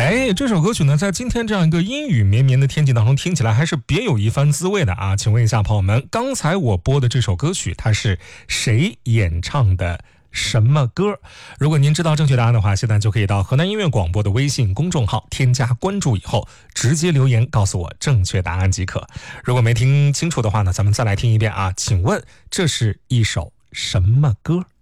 这首歌曲呢，在今天这样一个阴雨绵绵的天气当中，听起来还是别有一番滋味的啊！请问一下朋友们，刚才我播的这首歌曲，它是谁演唱的？什么歌？如果您知道正确答案的话，现在就可以到河南音乐广播的微信公众号添加关注以后，直接留言告诉我正确答案即可。如果没听清楚的话呢，咱们再来听一遍啊！请问这是一首什么歌？